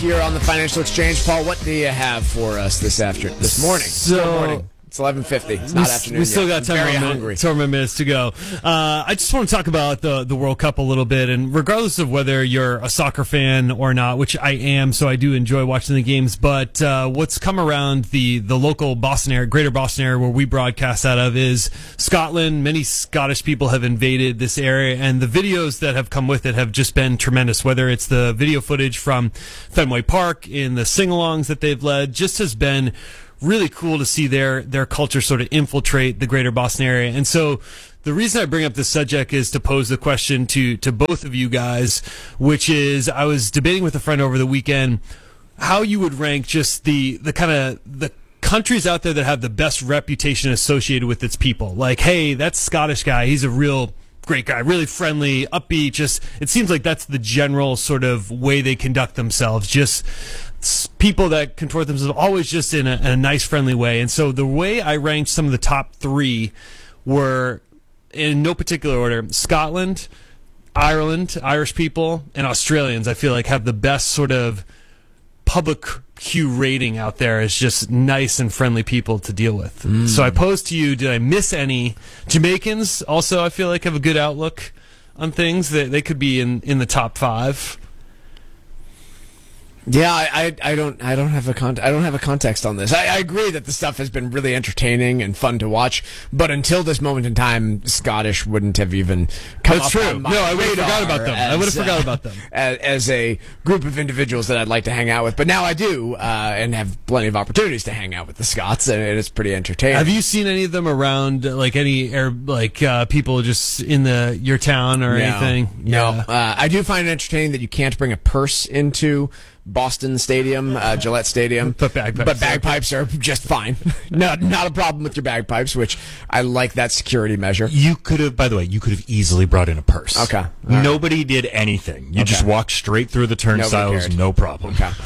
here on the Financial Exchange. Paul, what do you have for us this morning? Morning. It's 11:50. It's not afternoon. We still yet. got 10 more minutes to go. I just want to talk about the World Cup a little bit, and regardless of whether you're a soccer fan or not, which I am, so I do enjoy watching the games. But what's come around the local Boston area, Greater Boston area, where we broadcast out of, is Scotland. Many Scottish people have invaded this area, and the videos that have come with it have just been tremendous. Whether it's the video footage from Fenway Park in the sing-alongs that they've led, just has been really cool to see their culture sort of infiltrate the Greater Boston area. And so the reason I bring up this subject is to pose the question to both of you guys, which is, I was debating with a friend over the weekend how you would rank just the kind of the countries out there that have the best reputation associated with its people. Like, hey, that Scottish guy, he's a real great guy, really friendly, upbeat. Just, it seems like that's the general sort of way they conduct themselves. Just people that contort themselves always just in a nice, friendly way. And so the way I ranked some of the top three were, in no particular order, Scotland, Ireland, Irish people, and Australians, I feel like, have the best sort of public Q rating out there as just nice and friendly people to deal with. So I pose to you, did I miss any? Jamaicans also, I feel like, have a good outlook on things. They could be in the top five. Yeah, I don't have a context on this. I agree that the stuff has been really entertaining and fun to watch, but until this moment in time, Scottish wouldn't have even come That's up true. on my No, I would have radar forgot about them. I would have forgot about them as a group of individuals that I'd like to hang out with. But now I do, and have plenty of opportunities to hang out with the Scots, and it's pretty entertaining. Have you seen any of them around, like people just in your town or anything? No. I do find it entertaining that you can't bring a purse into Boston Stadium, Gillette Stadium, but bagpipes are just fine. Not a problem with your bagpipes, which I like that security measure. You could have easily brought in a purse. Okay. Nobody did anything. You just walked straight through the turnstiles, no problem. Okay.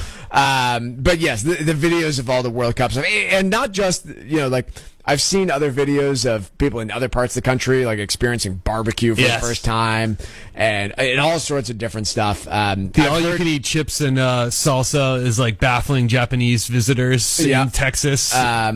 But yes, the videos of all the World Cups, and not just, like, I've seen other videos of people in other parts of the country, like, experiencing barbecue for the first time, and all sorts of different stuff. All-you-can-eat chips and salsa is, like, baffling Japanese visitors in Texas.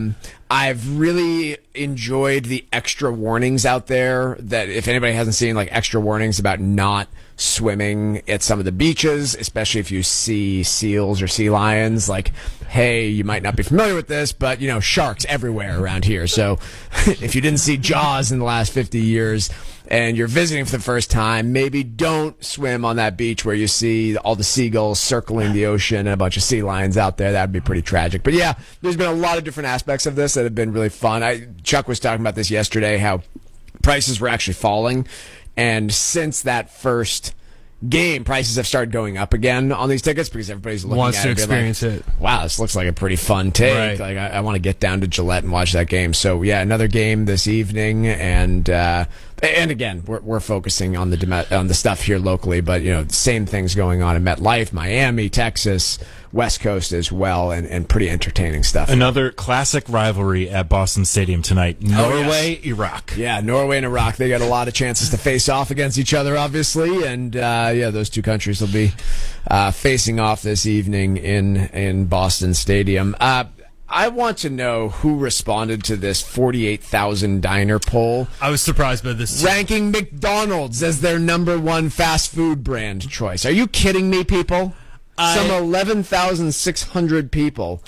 I've really enjoyed the extra warnings out there, that if anybody hasn't seen, like, extra warnings about not swimming at some of the beaches, especially if you see seals or sea lions. Like, hey, you might not be familiar with this, but, sharks everywhere around here. So if you didn't see Jaws in the last 50 years and you're visiting for the first time, maybe don't swim on that beach where you see all the seagulls circling the ocean and a bunch of sea lions out there. That would be pretty tragic. But yeah, there's been a lot of different aspects of this that have been really fun. Chuck was talking about this yesterday, how prices were actually falling. And since that first game, prices have started going up again on these tickets because everybody's looking wants at to it and experience like, it. Wow, this looks like a pretty fun take. Right. Like, I want to get down to Gillette and watch that game. So yeah, another game this evening, and again, we're focusing on the stuff here locally, but same things going on in MetLife, Miami, Texas, West Coast as well, and pretty entertaining stuff. Another classic rivalry at Boston Stadium tonight. Norway, Iraq. Yeah, Norway and Iraq. They got a lot of chances to face off against each other, obviously, and those two countries will be facing off this evening in Boston Stadium. I want to know who responded to this 48,000 diner poll. I was surprised by this. Ranking McDonald's as their number one fast food brand choice. Are you kidding me, people? Some 11,600 people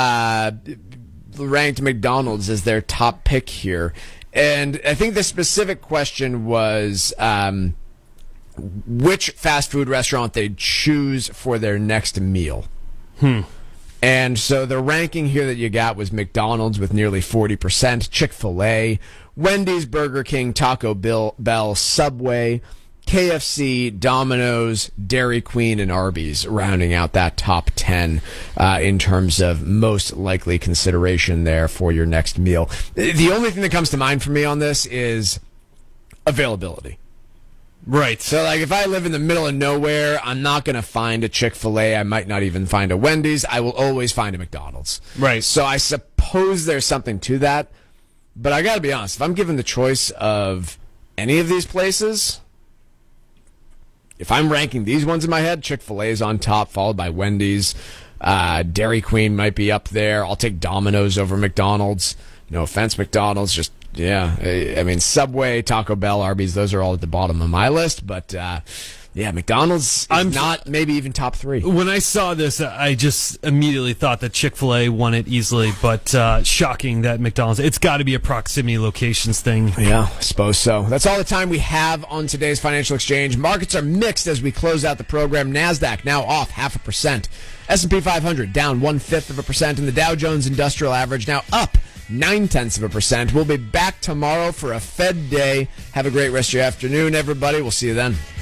ranked McDonald's as their top pick here. And I think the specific question was which fast food restaurant they'd choose for their next meal. And so the ranking here that you got was McDonald's with nearly 40%, Chick-fil-A, Wendy's, Burger King, Taco Bell, Subway, KFC, Domino's, Dairy Queen, and Arby's, rounding out that top 10 in terms of most likely consideration there for your next meal. The only thing that comes to mind for me on this is availability. Right. So, like, if I live in the middle of nowhere, I'm not going to find a Chick-fil-A. I might not even find a Wendy's. I will always find a McDonald's. Right. So I suppose there's something to that. But I got to be honest, if I'm given the choice of any of these places, if I'm ranking these ones in my head, Chick-fil-A is on top, followed by Wendy's. Dairy Queen might be up there. I'll take Domino's over McDonald's. No offense, McDonald's. Just, yeah. I mean, Subway, Taco Bell, Arby's, those are all at the bottom of my list. But, yeah, McDonald's is not maybe even top 3. When I saw this, I just immediately thought that Chick-fil-A won it easily, but shocking that McDonald's. It's got to be a proximity locations thing. Yeah, I suppose so. That's all the time we have on today's Financial Exchange. Markets are mixed as we close out the program. NASDAQ now off 0.5%. S&P 500 down 0.1%, and the Dow Jones Industrial Average now up 0.9%. We'll be back tomorrow for a Fed day. Have a great rest of your afternoon, everybody. We'll see you then.